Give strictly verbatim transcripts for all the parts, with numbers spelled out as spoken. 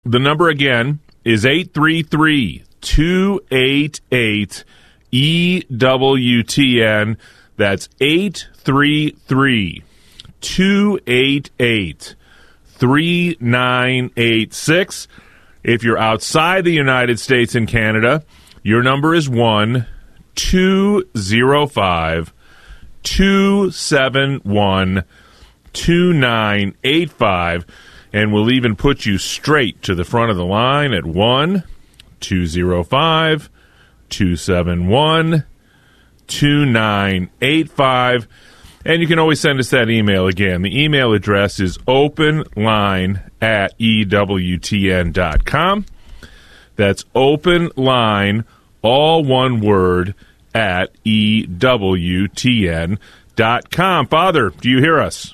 The number again is eight three three, two eight eight, E W T N. That's eight three three, two eight eight, three nine eight six. If you're outside the United States and Canada, your number is one two zero five, two seven one, two nine eight five, and we'll even put you straight to the front of the line at one two zero five, two seven one, two nine eight five. And you can always send us that email again. The email address is openline at E W T N dot com. That's openline, all one word, at E W T N dot com. Father, do you hear us?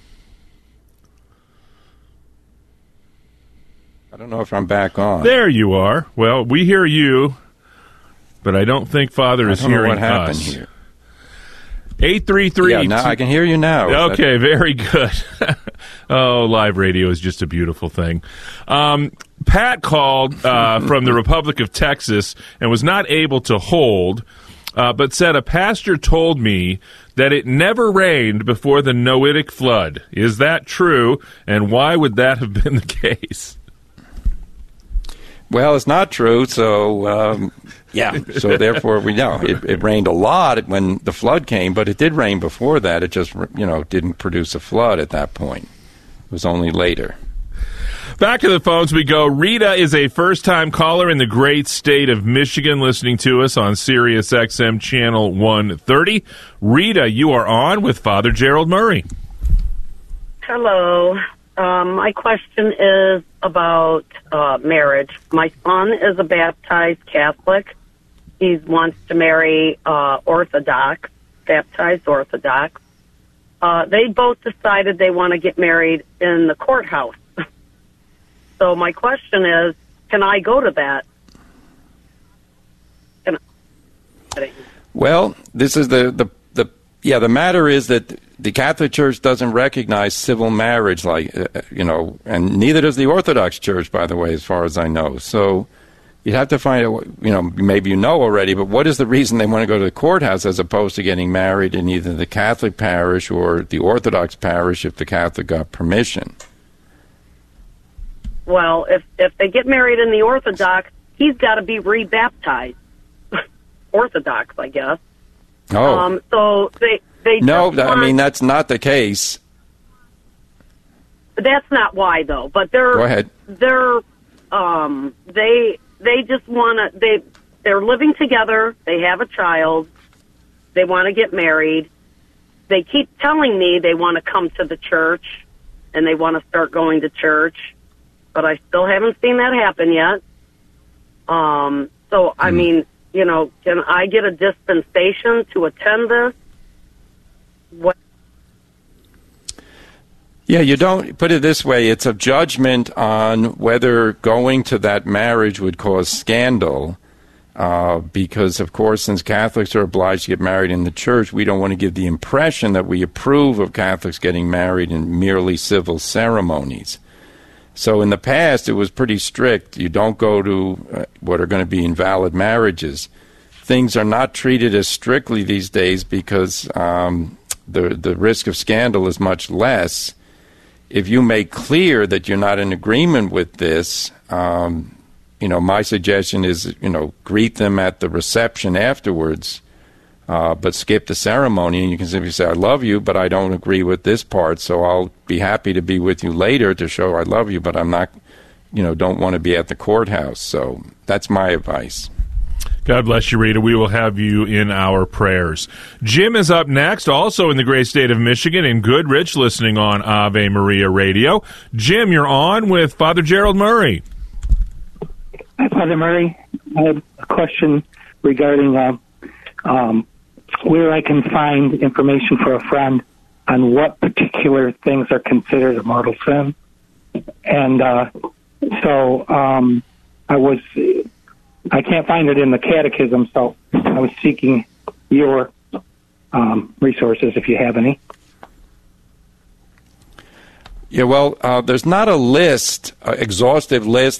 I don't know if I'm back on. There you are. Well, we hear you, but I don't think Father is I don't know hearing what happened us. Here. eight three three. Yeah, now I can hear you now. Okay, very good. Oh, live radio is just a beautiful thing. Um, Pat called uh, from the Republic of Texas and was not able to hold, uh, but said a pastor told me that it never rained before the Noahic flood. Is that true? And why would that have been the case? Well, it's not true, so, um, yeah, so therefore we know. It, it rained a lot when the flood came, but it did rain before that. It just, you know, didn't produce a flood at that point. It was only later. Back to the phones we go. Rita is a first-time caller in the great state of Michigan listening to us on Sirius X M Channel one thirty. Rita, you are on with Father Gerald Murray. Hello. Um, my question is about uh, marriage. My son is a baptized Catholic. He wants to marry uh, Orthodox, baptized Orthodox. Uh, they both decided they want to get married in the courthouse. So my question is, can I go to that? Can I? Well, this is the, the, the, yeah, the matter is that the Catholic Church doesn't recognize civil marriage, like, uh, you know, and neither does the Orthodox Church, by the way, as far as I know. So you'd have to find out, you know, maybe you know already, but what is the reason they want to go to the courthouse as opposed to getting married in either the Catholic parish or the Orthodox parish if the Catholic got permission? Well, if if they get married in the Orthodox, he's got to be rebaptized. Orthodox, I guess. Oh. Um, so they... They no, want, I mean, that's not the case. That's not why, though. But they're Go ahead. They're um, they they just want to. They they're living together. They have a child. They want to get married. They keep telling me they want to come to the church and they want to start going to church, but I still haven't seen that happen yet. Um, so I mm. mean, you know, can I get a dispensation to attend this? What? Yeah, you don't put it this way. It's a judgment on whether going to that marriage would cause scandal. Uh, because, of course, since Catholics are obliged to get married in the church, we don't want to give the impression that we approve of Catholics getting married in merely civil ceremonies. So in the past, it was pretty strict. You don't go to uh, what are going to be invalid marriages. Things are not treated as strictly these days because um, the the risk of scandal is much less. If you make clear that you're not in agreement with this, um, you know, my suggestion is, you know, greet them at the reception afterwards, uh, but skip the ceremony, and you can simply say, I love you, but I don't agree with this part, so I'll be happy to be with you later to show I love you, but I'm not, you know, don't want to be at the courthouse. So that's my advice. God bless you, Rita. We will have you in our prayers. Jim is up next, also in the great state of Michigan, in Goodrich, listening on Ave Maria Radio. Jim, you're on with Father Gerald Murray. Hi, Father Murray. I have a question regarding uh, um, where I can find information for a friend on what particular things are considered a mortal sin. And uh, so um, I was... I can't find it in the catechism, so I was seeking your um, resources, if you have any. Yeah, well, uh, there's not a list, uh, exhaustive list